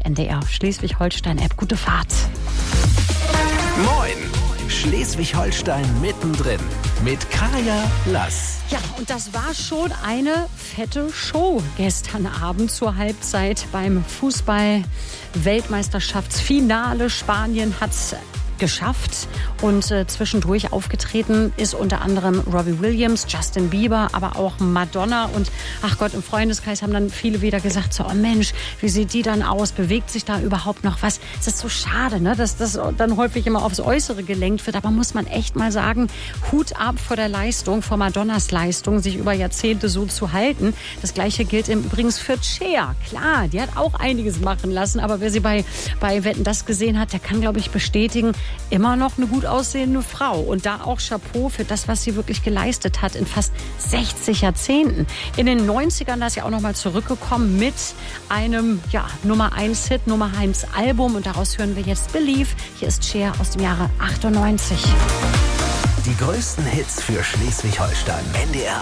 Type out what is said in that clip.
die NDR Schleswig-Holstein-App. Gute Fahrt. Moin! Schleswig-Holstein mittendrin mit Kaya Lass. Ja, und das war schon eine fette Show gestern Abend zur Halbzeit beim Fußball-Weltmeisterschaftsfinale. Spanien hat's geschafft und zwischendurch aufgetreten ist unter anderem Robbie Williams, Justin Bieber, aber auch Madonna und ach Gott, im Freundeskreis haben dann viele wieder gesagt, so, oh Mensch, wie sieht die dann aus, bewegt sich da überhaupt noch was? Es ist so schade, ne, dass das dann häufig immer aufs Äußere gelenkt wird, aber muss man echt mal sagen, Hut ab vor der Leistung, vor Madonnas Leistung, sich über Jahrzehnte so zu halten. Das Gleiche gilt übrigens für Cher. Klar, die hat auch einiges machen lassen, aber wer sie bei Wetten, das gesehen hat, der kann, glaube ich, bestätigen, immer noch eine gut aussehende Frau. Und da auch Chapeau für das, was sie wirklich geleistet hat in fast 60 Jahrzehnten. In den 90ern da ist ja auch noch mal zurückgekommen mit einem Nummer-1-Hit, Nummer-1-Album. Und daraus hören wir jetzt Believe. Hier ist Cher aus dem Jahre 98. Die größten Hits für Schleswig-Holstein. NDR